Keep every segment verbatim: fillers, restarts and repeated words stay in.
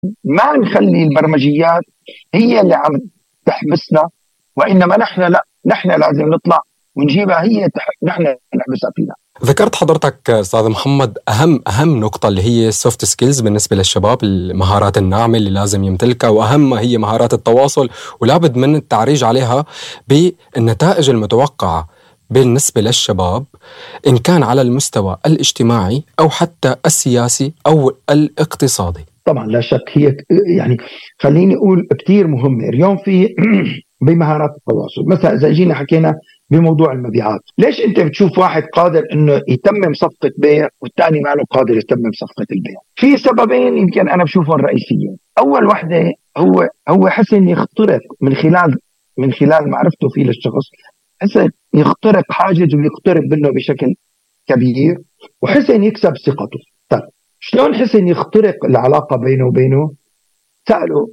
ما نخلي البرمجيات هي اللي عم تحبسنا، وإنما نحن لا، نحن لازم نطلع ونجيبها هي تح... نحن نحبسها فينا. ذكرت حضرتك أستاذ محمد أهم أهم نقطة اللي هي السوفت سكيلز بالنسبة للشباب، المهارات الناعمة اللي لازم يمتلكها، وأهم هي مهارات التواصل، ولابد من التعريج عليها بالنتائج المتوقعة بالنسبة للشباب، إن كان على المستوى الاجتماعي أو حتى السياسي أو الاقتصادي. طبعا لا شك هي يعني خليني أقول كتير مهمة اليوم في بمهارات التواصل. مثلا إذا جينا حكينا بموضوع المبيعات، ليش أنت بتشوف واحد قادر إنه يتمم صفقة بيع والثاني ما له قادر يتمم صفقة البيع؟ في سببين يمكن أنا بشوفهم رئيسيين. أول واحدة هو هو حسن يخترق من خلال من خلال معرفته فيه للشخص، حسن يخترق حاجز ويقترب منه بشكل كبير، وحسن يكسب ثقته. طيب شلون حسن يخترق العلاقة بينه وبينه؟ سأله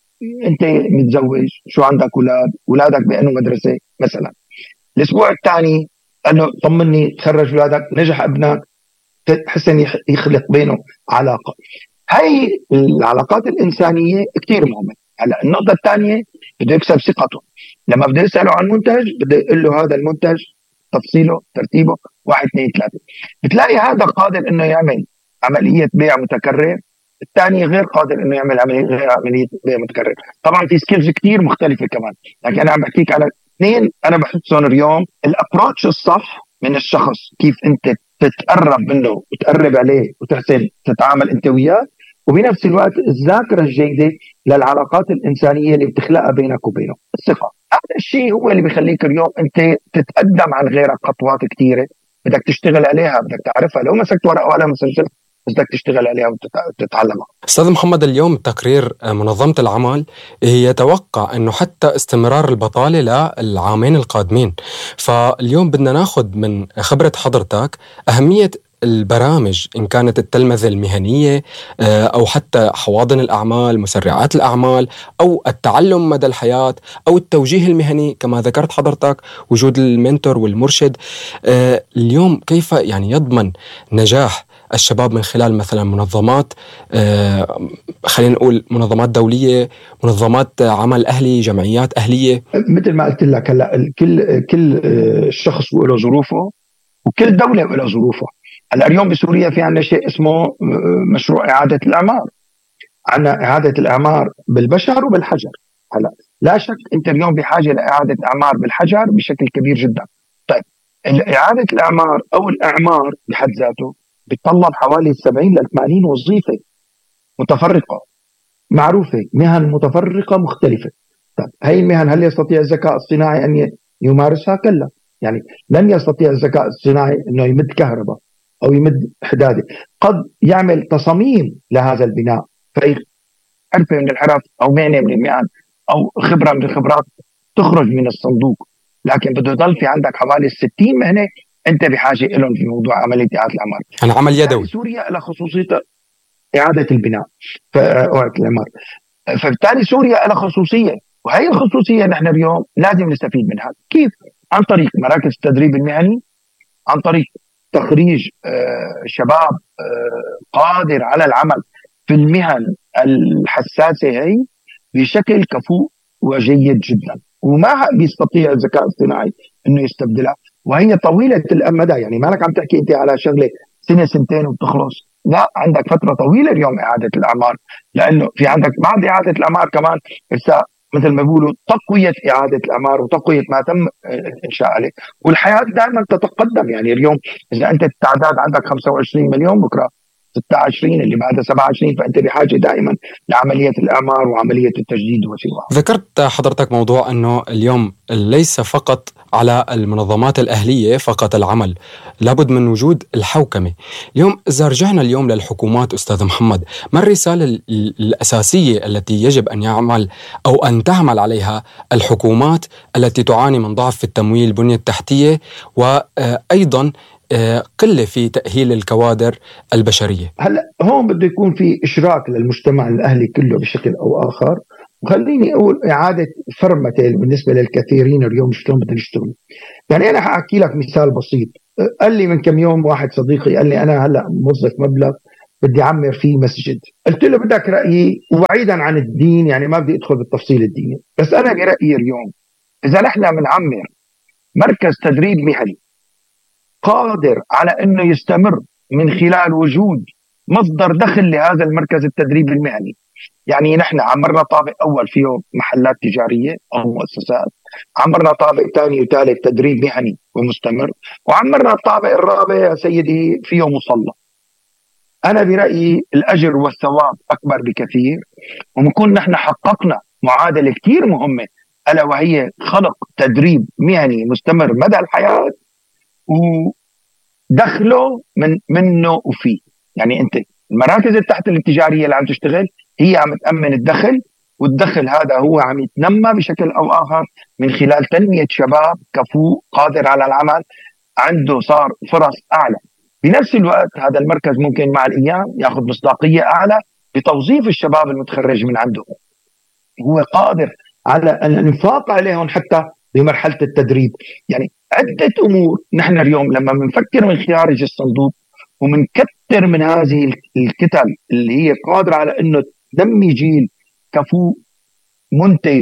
أنت متزوج؟ شو عندك أولاد؟ أولادك بأنه مدرسة مثلا. الأسبوع الثاني قال له طمني، تخرج أولادك؟ نجح ابنك؟ حسن يخلق بينه علاقة. هاي العلاقات الإنسانية كتير مهمة. هلا النقطة الثانية بده يكسب ثقته. لما بده يسأله عن منتج بده يقول له هذا المنتج تفصيله ترتيبه واحد اثنين ثلاثة. بتلاقي هذا قادر إنه يعمل عملية بيع متكرر، الثاني غير قادر إنه يعمل عملية غير عملية بيع متكرر. طبعا في سكيلز كتير مختلفة كمان، لكن أنا عم بحكيك على اثنين أنا بحسهم اليوم الأبروتش الصح من الشخص، كيف أنت تتقرب منه وتقرب عليه وتحسن تتعامل أنت وياه، وبنفس الوقت الذاكرة الجيدة للعلاقات الإنسانية اللي بتخلقها بينك وبينه، الثقة. هذا الشيء هو اللي بيخليك اليوم أنت تتقدم عن غيرك خطوات كتيرة بدك تشتغل عليها، بدك تعرفها. لو مسكت ورقة وقلم مسجل بدك تشتغل عليها وتتعلمها. أستاذ محمد، اليوم تقرير منظمة العمل يتوقع أنه حتى استمرار البطالة للعامين القادمين، فاليوم بدنا ناخد من خبرة حضرتك أهمية البرامج، إن كانت التلمذة المهنية أو حتى حواضن الأعمال، مسرعات الأعمال، أو التعلم مدى الحياة، أو التوجيه المهني كما ذكرت حضرتك، وجود المنتور والمرشد. اليوم كيف يعني يضمن نجاح الشباب من خلال مثلا منظمات، خلينا نقول منظمات دولية، منظمات عمل أهلي، جمعيات أهلية؟ مثل ما قلت لك هلا كل كل شخص له ظروفه وكل دولة له ظروفها. هلا اليوم بسوريا في عندنا شيء اسمه مشروع إعادة الأعمار، عندنا إعادة الأعمار بالبشر وبالحجر. هلا لا شك أنت اليوم بحاجة لإعادة أعمار بالحجر بشكل كبير جدا. طيب إعادة الأعمار أو الأعمار بحد ذاته بتطلب حوالي سبعين لثمانين وظيفة متفرقة معروفة، مهن متفرقة مختلفة. طيب هاي المهن هل يستطيع الذكاء الصناعي أن يمارسها؟ كلا، يعني لن يستطيع الذكاء الصناعي أنه يمد كهرباء أو يمد حدادة. قد يعمل تصاميم لهذا البناء، فحرفة من الحرف أو مهنة من المهن أو خبرة من الخبرات تخرج من الصندوق، لكن بده يضل في عندك حوالي ستين مهنة أنت بحاجة لهم في موضوع عملية إعادة الأعمار. أنا عمل يدوي. سوريا لها خصوصية إعادة البناء إعادة الأعمار، فبالتالي سوريا لها خصوصية، وهي الخصوصية نحن اليوم لازم نستفيد منها. كيف؟ عن طريق مراكز التدريب المهني، عن طريق تخريج شباب قادر على العمل في المهن الحساسة هي بشكل كفؤ وجيد جدا، وما بيستطيع الذكاء الصناعي انه يستبدلها، وهي طويلة المدى. يعني مالك عم تحكي انت على شغلة سنة سنتين وبتخلص، لا، عندك فترة طويلة اليوم إعادة الأعمار، لأنه في عندك بعد إعادة الأعمار كمان لسه مثل ما بيقولوا تقوية إعادة الأعمار وتقوية ما تم إنشاء عليه، والحياة دائما تتقدم. يعني اليوم إذا أنت التعداد عندك خمسة وعشرين مليون، بكرة ستة وعشرين، اللي بعدها سبعة وعشرين، فأنت بحاجة دائما لعملية الأعمار وعملية التجديد وسواها. ذكرت حضرتك موضوع أنه اليوم ليس فقط على المنظمات الأهلية فقط العمل، لابد من وجود الحوكمة. اليوم إذا رجعنا اليوم للحكومات أستاذ محمد، ما الرسالة الأساسية التي يجب أن يعمل أو أن تعمل عليها الحكومات التي تعاني من ضعف في التمويل، البنية التحتية، وأيضا قلة في تأهيل الكوادر البشرية؟ هلا هون بده يكون في إشراك للمجتمع الأهلي كله بشكل أو آخر، وخليني أقول إعادة فرمتة بالنسبة للكثيرين اليوم شلون بدهم يشتغلوا. يعني أنا حأحكي لك مثال بسيط. قال لي من كم يوم واحد صديقي، قال لي أنا هلا موظف مبلغ بدي أعمر فيه مسجد. قلت له بدك رأيي، وبعيدا عن الدين يعني ما بدي أدخل بالتفصيل الديني، بس أنا برأيي اليوم إذا نحن بنعمر مركز تدريب مهني قادر على أنه يستمر من خلال وجود مصدر دخل لهذا المركز التدريب المهني، يعني نحن عمرنا طابق أول فيه محلات تجارية أو مؤسسات، عمرنا طابق ثاني وثالث تدريب مهني ومستمر، وعمرنا الطابق الرابع يا سيدي فيه مصلى. أنا برأيي الأجر والثواب أكبر بكثير، ونكون نحن حققنا معادلة كتير مهمة، ألا وهي خلق تدريب مهني مستمر مدى الحياة ودخله من منه وفيه. يعني أنت المراكز التحت التجارية اللي عم تشتغل هي عم تأمن الدخل، والدخل هذا هو عم يتنمى بشكل أو آخر من خلال تنمية شباب كفؤ قادر على العمل، عنده صار فرص أعلى. بنفس الوقت هذا المركز ممكن مع الأيام يأخذ مصداقية أعلى بتوظيف الشباب المتخرج من عنده، هو قادر على الانفاق عليهم حتى بمرحلة التدريب. يعني عدة أمور نحن اليوم لما بنفكر من خارج الصندوق ومنكتر من هذه الكتل اللي هي قادرة على أنه تنمي جيل كفؤ منتج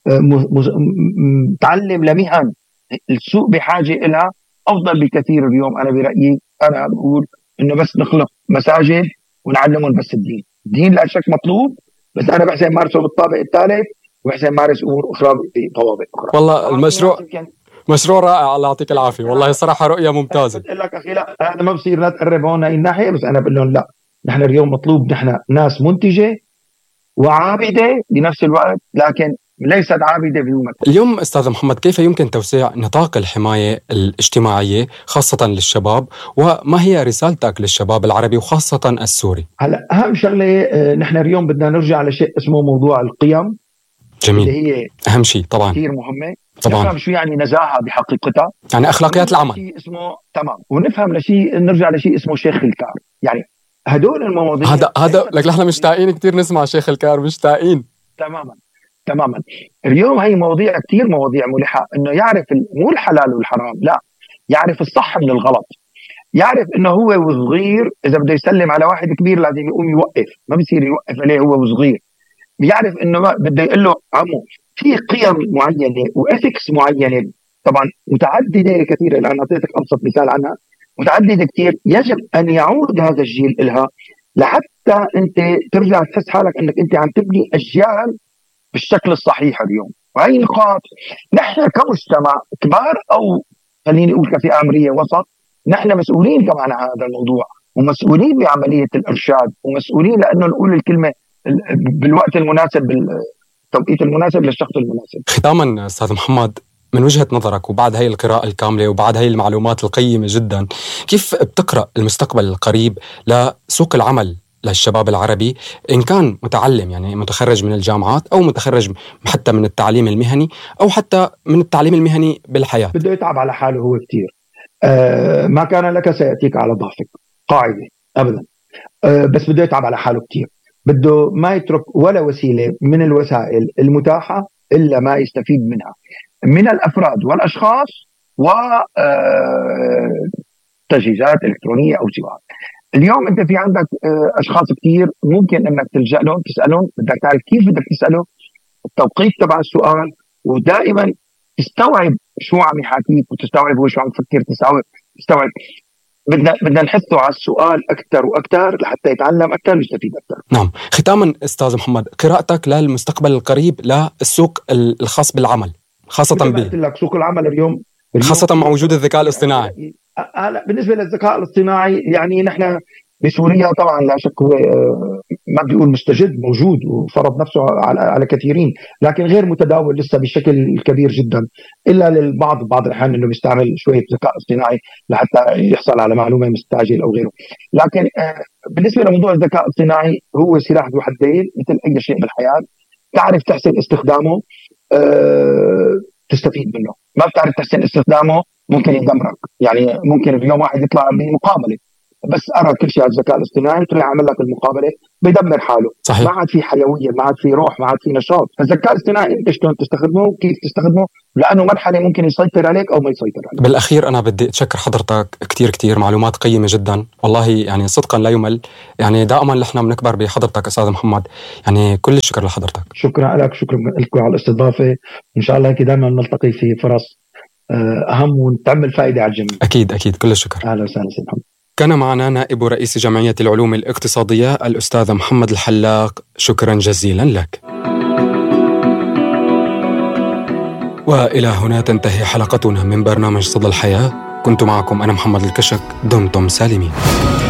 متعلم لمهن السوق بحاجة إلها، أفضل بكثير. اليوم أنا برأيي أنا بقول إنه بس نخلق مساجد ونعلمهم بس الدين، الدين لا شك مطلوب، بس أنا بحسن مارسه بالطابق الثالث وبحسن مارس أمور أخرى بطوابق أخرى. والله المشروع مشروع رائع، الله يعطيك العافية، والله صراحة رؤية ممتازة. بقول لك أخي لا أنا ما بصير لا تقرب هون هاي الناحية، بس أنا بقول لهم لا، نحن اليوم مطلوب نحن ناس منتجة وعابدة بنفس الوقت، لكن ليست عابدة بيومك. اليوم أستاذ محمد، كيف يمكن توسيع نطاق الحماية الاجتماعية خاصة للشباب، وما هي رسالتك للشباب العربي وخاصة السوري؟ هلا أهم شغلة نحن اليوم بدنا نرجع لشيء اسمه موضوع القيم. جميل، اللي هي أهم شيء طبعا كثير مهمة. طبعا نفهم شو يعني نزاهة بحقيقتها، يعني أخلاقيات العمل شيء اسمه تمام، ونفهم لشيء نرجع لشيء اسمه شيخ الكار. يعني هدول المواضيع هذا هذا لك نحن مشتاقين كثير نسمع شيخ الكار، مشتاقين تماما تماما. اليوم هي مواضيع كثير مواضيع ملحة، انه يعرف مو الحلال والحرام، لا يعرف الصح من الغلط، يعرف انه هو وصغير اذا بده يسلم على واحد كبير لازم يقوم يوقف، ما بيصير يوقف عليه هو وصغير. بيعرف انه ما بده يقول له عمو في قيم معينه واثكس معينه طبعا متعدده كثيره، لان اعطيتك ابسط مثال عنها، متعدده كثير يجب ان يعود هذا الجيل لها لحتى انت ترجع تحس حالك انك انت عم تبني اجيال بالشكل الصحيح اليوم. وهي نقاط نحن كمجتمع كبار او خليني اقول كفئه عمريه وسط، نحن مسؤولين كمان عن هذا الموضوع، ومسؤولين بعمليه الارشاد، ومسؤولين لانه نقول الكلمه بالوقت المناسب بالتوقيت المناسب للشخص المناسب. ختاما استاذ محمد، من وجهة نظرك وبعد هاي القراءة الكاملة وبعد هاي المعلومات القيمة جدا، كيف بتقرأ المستقبل القريب لسوق العمل للشباب العربي، إن كان متعلم يعني متخرج من الجامعات أو متخرج حتى من التعليم المهني أو حتى من التعليم المهني بالحياة؟ بده يتعب على حاله هو كتير. آه ما كان لك سيأتيك على ضعفك، قاعدة أبدا. آه بس بده يتعب على حاله كتير، بده ما يترك ولا وسيلة من الوسائل المتاحة إلا ما يستفيد منها من الأفراد والأشخاص وتجهيزات إلكترونية أو سواها. اليوم أنت في عندك أشخاص كتير ممكن أنك تلجأ لهم تسألهم، بدك تعرف كيف بدك تسأله، التوقيت تبع السؤال، ودائما تستوعب شو عم يحاكيك وتستوعب هو شو عم تفكر، تستوعب تستوعب بدنا بدنا نحثه على السؤال أكثر وأكثر لحتى يتعلم أكثر ويستفيد أكثر. نعم. ختاما أستاذ محمد، قراءتك للمستقبل القريب للسوق الخاص بالعمل خاصة به سوق العمل اليوم, اليوم خاصة مع وجود الذكاء الاصطناعي. هلا بالنسبة للذكاء الاصطناعي يعني نحن بسوريا طبعا لا شك هو ما بدي اقول مستجد، موجود وفرض نفسه على على كثيرين، لكن غير متداول لسه بشكل كبير جدا، الا للبعض بعض الاحيان انه بيستعمل شويه ذكاء اصطناعي لحتى يحصل على معلومه مستعجل او غيره. لكن بالنسبه لموضوع الذكاء الاصطناعي هو سلاح ذو حدين مثل اي شيء بالحياه، تعرف تحسن استخدامه تستفيد منه، ما بتعرف تحسن استخدامه ممكن يدمرك. يعني ممكن اليوم واحد يطلع بمقابله بس أرى كل شيء على الذكاء الاصطناعي، طلع عمل لك المقابلة بيدمر حاله. صحيح. ما عاد في حيوية، ما عاد في روح، ما عاد في نشاط. الذكاء الاصطناعي أنت شلون تستخدمه وكيف تستخدمه، لأنه مرحلة ممكن يسيطر عليك أو ما يسيطر عليك. بالأخير أنا بدي أتشكر حضرتك كتير كتير، معلومات قيمة جدا والله، يعني صدقا لا يمل. يعني دائما نحن بنكبر بحضرتك أستاذ محمد، يعني كل الشكر لحضرتك. شكرا لك، شكرا لكم على الاستضافة، وإن شاء الله هيك دائما نلتقي في فرص أهم وتعمل فائدة على الجميع. أكيد أكيد، كل الشكر. أهلا وسهلا سيد محمد. كان معنا نائب رئيس جمعية العلوم الاقتصادية الأستاذ محمد الحلاق، شكرا جزيلا لك. وإلى هنا تنتهي حلقتنا من برنامج صدى الحياة. كنت معكم أنا محمد الكشك، دمتم سالمين.